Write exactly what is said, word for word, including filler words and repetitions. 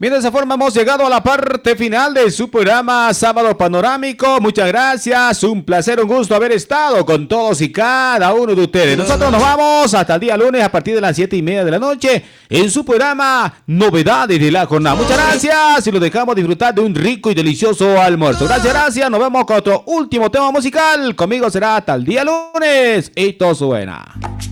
Bien, de esa forma hemos llegado a la parte final de su programa Sábado Panorámico. Muchas gracias, un placer, un gusto haber estado con todos y cada uno de ustedes. Nosotros nos vamos hasta el día lunes a partir de las siete y media de la noche en su programa Novedades de la Jornada. Muchas gracias y los dejamos disfrutar de un rico y delicioso almuerzo. Gracias, gracias. Nos vemos con otro último tema musical. Conmigo será hasta el día lunes. Y todo suena.